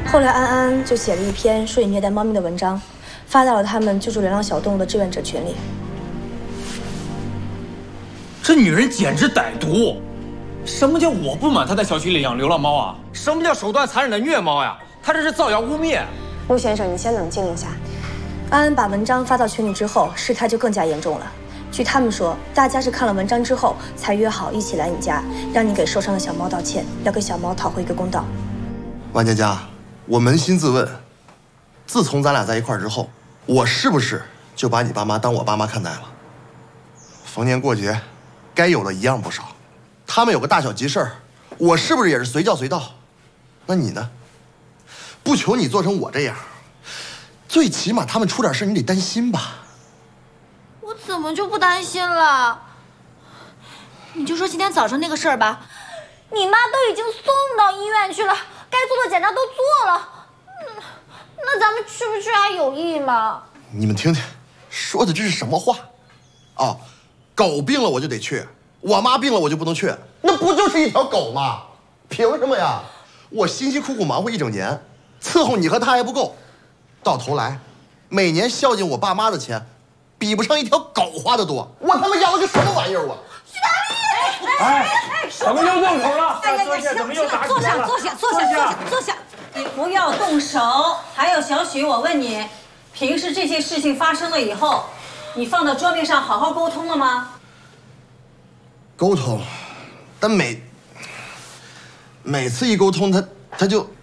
后来安安就写了一篇说你虐待猫咪的文章，发到了他们救助流浪小动物的志愿者群里。 这女人简直歹毒！什么叫我不满她在小区里养流浪猫啊？什么叫手段残忍的虐猫呀？她这是造谣污蔑！ 陆先生，你先冷静一下。 安安把文章发到群里之后，事态就更加严重了。据他们说，大家是看了文章之后才约好一起来你家，让你给受伤的小猫道歉，要给小猫讨回一个公道。 万佳佳，我扪心自问，自从咱俩在一块儿之后，我是不是就把你爸妈当我爸妈看待了？逢年过节，该有的一样不少。他们有个大小急事儿，我是不是也是随叫随到？那你呢？不求你做成我这样，最起码他们出点事你得担心吧？ 我怎么就不担心了？你就说今天早上那个事儿吧，你妈都已经送到医院去了，该做的检查都做了，那咱们去不去还有意义吗？ 你们听听，说的这是什么话？哦，狗病了我就得去，我妈病了我就不能去，那不就是一条狗吗？凭什么呀？我辛辛苦苦忙活一整年，伺候你和他还不够，到头来，每年孝敬我爸妈的钱，比不上一条狗花的多。我他妈养了个什么玩意儿我？ 徐大力！ 哎，怎么又动手了？ 哎呀呀， 怎么又打起坐下， 来了？ 坐下。你不要动手。还有小许，我问你，平时这些事情发生了以后，你放到桌面上好好沟通了吗？ 沟通，但每次一沟通，他就